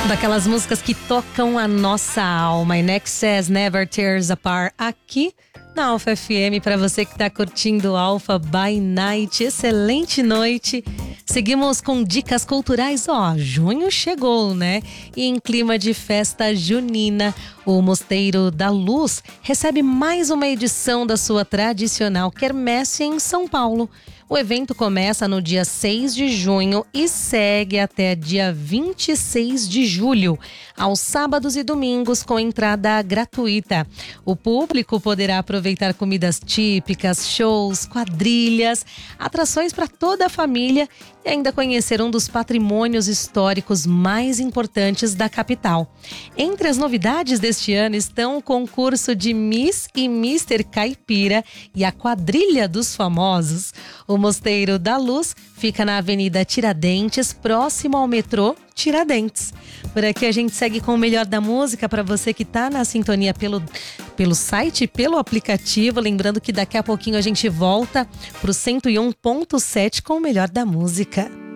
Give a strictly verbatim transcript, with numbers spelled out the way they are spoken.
daquelas músicas que tocam a nossa alma. In Excess, Never Tears Apart, aqui na Alfa F M, para você que está curtindo Alfa by Night. Excelente noite. Seguimos com dicas culturais. Ó, junho chegou, né? E em clima de festa junina, o Mosteiro da Luz recebe mais uma edição da sua tradicional quermesse em São Paulo. O evento começa no dia seis de junho e segue até dia vinte e seis de julho, aos sábados e domingos, com entrada gratuita. O público poderá aproveitar comidas típicas, shows, quadrilhas, atrações para toda a família e ainda conhecer um dos patrimônios históricos mais importantes da capital. Entre as novidades deste ano estão o concurso de Miss e Mister Caipira e a quadrilha dos famosos. O Mosteiro da Luz fica na Avenida Tiradentes, próximo ao metrô Tiradentes. Por aqui a gente segue com o melhor da música para você que está na sintonia pelo, pelo site e pelo aplicativo. Lembrando que daqui a pouquinho a gente volta para o cento e um ponto sete com o melhor da música.